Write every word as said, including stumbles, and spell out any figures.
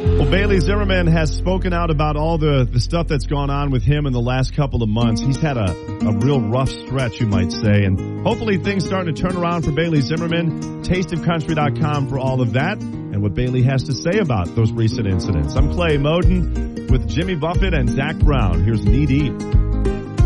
Well, Bailey Zimmerman has spoken out about all the, the stuff that's gone on with him in the last couple of months. He's had a, a real rough stretch, you might say, and hopefully things starting to turn around for Bailey Zimmerman. taste of country dot com for all of that and what Bailey has to say about those recent incidents. I'm Clay Moden with Jimmy Buffett and Zach Brown. Here's Knee Deep.